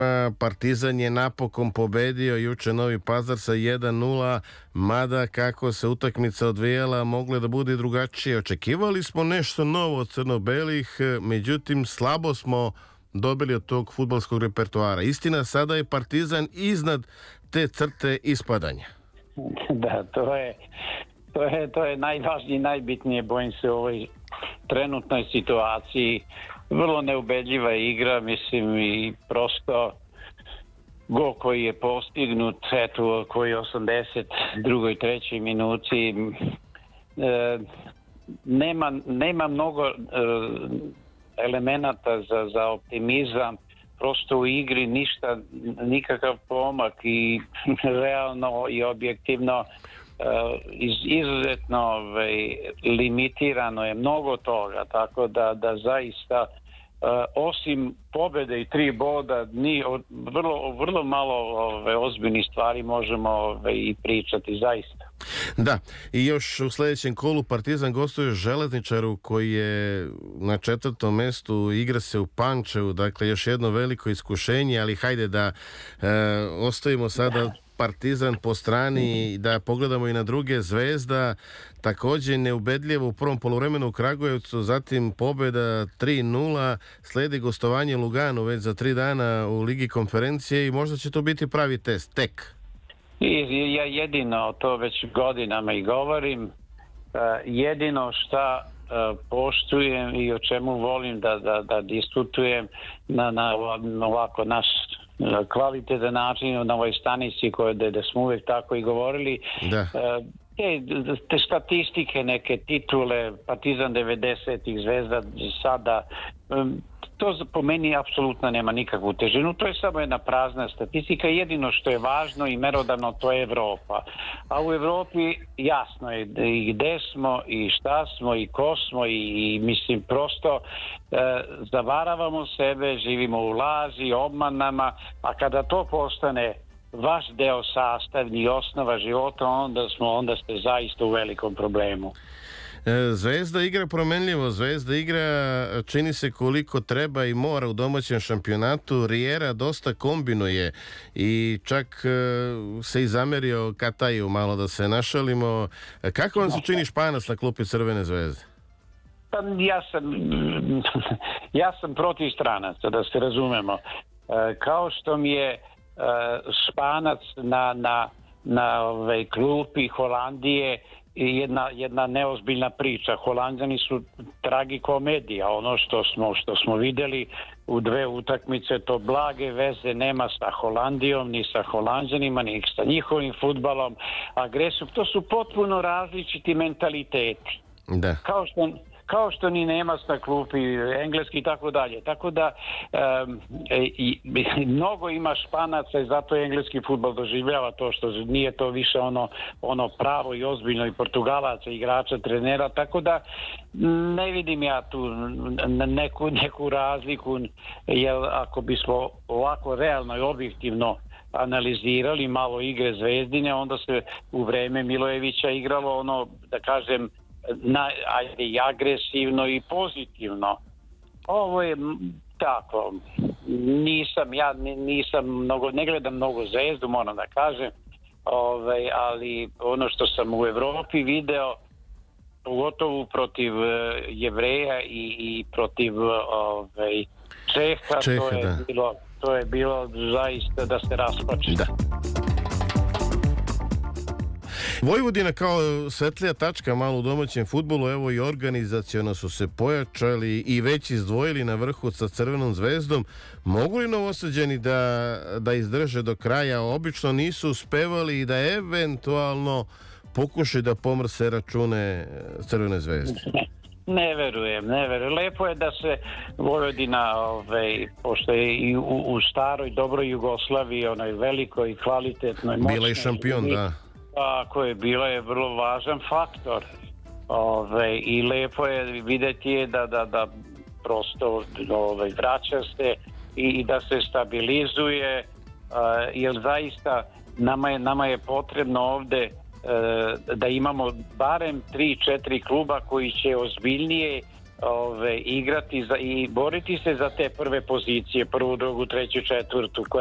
Partizan je napokon pobedio juče Novi Pazar sa 1:0, mada kako se utakmica odvijala moglo da bude drugačije. Očekivali smo nešto novo od crno-belih, međutim slabo smo dobili od tog fudbalskog repertoara. Istina, sada je Partizan iznad te crte ispadanja. Da, to je najvažnije i najbitnije, bojim se, u ovoj trenutnoj situaciji. Vrlo neubedljiva igra, mislim, i prosto gol koji je postignut, eto, koji je 82. i 3. minuti, nema mnogo elemenata za optimizam, prosto u igri ništa, nikakav pomak i realno i objektivno izuzetno limitirano je mnogo toga, tako da zaista osim pobede i 3 boda vrlo malo ozbiljnih stvari možemo i pričati zaista. Da, i još u sljedećem kolu Partizan gostuje Železničaru koji je na 4. mestu, igra se u Pančevu, dakle još jedno veliko iskušenje, ali hajde da ostavimo sada Partizan po strani i da pogledamo i na druge. Zvezda također neubedljivo u prvom poluvremenu u Kragujevcu, zatim pobjeda 3:0, sledi gostovanje Luganu već za 3 dana u Ligi konferencije i možda će to biti pravi test, tek. I ja jedino to već godinama i govorim, jedino šta poštujem i o čemu volim da diskutujem na ovako naš kvalitetan način na ovoj stanici da smo uvijek tako i govorili. Da. Te statistike, neke titule, Partizan 90-ih, Zvezda sada, to po meni apsolutno nema nikakvu težinu, to je samo jedna prazna statistika. Jedino što je važno i merodavno, to je Evropa. A u Evropi jasno je i gde smo i šta smo i ko smo i mislim prosto zavaravamo sebe, živimo u laži, obmanama, a kada to postane vaš deo sastavni osnova života, onda ste zaista u velikom problemu. Zvezda igra promenljivo, Zvezda igra čini se koliko treba i mora u domaćem šampionatu. Riera dosta kombinuje i čak se i zamerio Kataju, malo da se našalimo. Kako vam se čini Španac na klupi Crvene Zvezde? Pa ja sam protiv stranaca, da se razumemo. Kao što mi je Španac na klupi Holandije jedna neozbiljna priča. Holanđani su tragikomedija. Ono što smo vidjeli u 2 utakmice, to blage veze nema sa Holandijom, ni sa Holanđanima, ni sa njihovim fudbalom. To su potpuno različiti mentaliteti. Da. Kao što ni nema na klupi engleski i tako dalje. Tako da mnogo ima Španaca i zato engleski fudbal doživljava to što nije to više ono pravo i ozbiljno i Portugalaca, igrača, trenera. Tako da ne vidim ja tu neku razliku, jer ako bismo ovako realno i objektivno analizirali malo igre Zvezdine, onda se u vreme Milojevića igralo da kažem, i agresivno i pozitivno. Ovo je tako, nisam mnogo, ne gledam mnogo Zvezdu, moram da kažem, ali ono što sam u Evropi video, pogotovo protiv Jevreja i protiv Čeha, to je bilo zaista da se rasplače. Da. Vojvodina kao svetlija tačka malo u domaćem fudbalu, evo i organizaciono su se pojačali i već izdvojili na vrhu sa Crvenom Zvezdom. Mogu li Novosađani da izdrže do kraja? Obično nisu uspevali i da eventualno pokušaju da pomrse račune Crvene Zvezde. Ne verujem. Lepo je da se Vojvodina, pošto je i u staroj dobroj Jugoslaviji, onoj velikoj, kvalitetnoj, moćnoj, bila i šampion, da. Tako je, bila je vrlo važan faktor. I lepo je vidjeti da prosto vraća se i da se stabilizuje, jer zaista nama je potrebno ovde da imamo barem 3-4 kluba koji će ozbiljnije igrati i boriti se za te prve pozicije, prvu, drugu, treću, četvrtu,